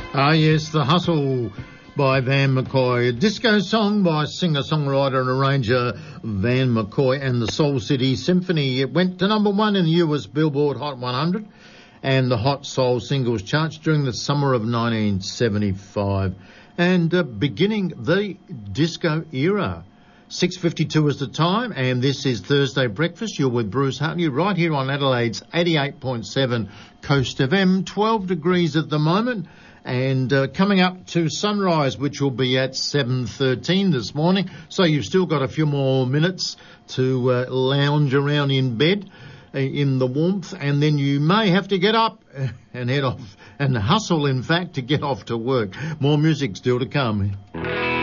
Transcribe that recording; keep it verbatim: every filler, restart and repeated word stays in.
Ah, yes, The Hustle by Van McCoy. A disco song by singer-songwriter and arranger Van McCoy and the Soul City Symphony. It went to number one in the U S Billboard Hot one hundred and the Hot Soul Singles charts during the summer of nineteen seventy-five. And uh, beginning the disco era. six fifty-two is the time, and this is Thursday Breakfast. You're with Bruce Hartley right here on Adelaide's eighty-eight point seven Coast F M. twelve degrees at the moment. And uh, coming up to sunrise, which will be at seven thirteen this morning. So you've still got a few more minutes to uh, lounge around in bed uh, in the warmth. And then you may have to get up and head off and hustle, in fact, to get off to work. More music still to come.